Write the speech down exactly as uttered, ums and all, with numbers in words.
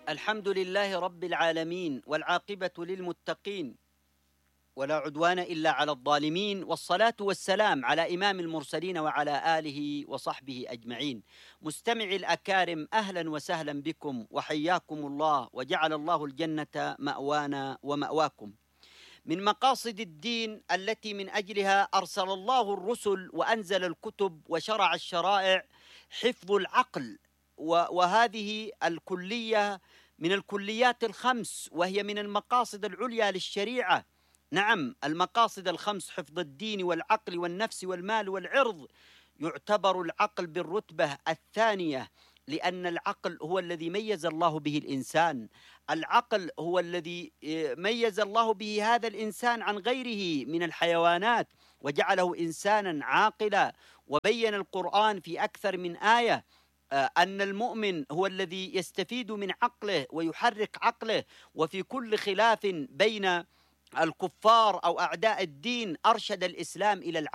الحمد لله رب العالمين، والعاقبة للمتقين، ولا عدوان إلا على الظالمين، والصلاة والسلام على إمام المرسلين وعلى آله وصحبه أجمعين. مستمعي الأكارم، أهلا وسهلا بكم وحياكم الله، وجعل الله الجنة مأوانا ومأواكم. من مقاصد الدين التي من أجلها أرسل الله الرسل وأنزل الكتب وشرع الشرائع حفظ العقل، وهذه الكلية من الكليات الخمس، وهي من المقاصد العليا للشريعة. نعم، المقاصد الخمس: حفظ الدين والعقل والنفس والمال والعرض. يعتبر العقل بالرتبة الثانية، لأن العقل هو الذي ميز الله به الإنسان. العقل هو الذي ميز الله به هذا الإنسان عن غيره من الحيوانات، وجعله إنسانا عاقلا. وبين القرآن في أكثر من آية أن المؤمن هو الذي يستفيد من عقله ويحرك عقله. وفي كل خلاف بين الكفار أو أعداء الدين أرشد الإسلام إلى العقل.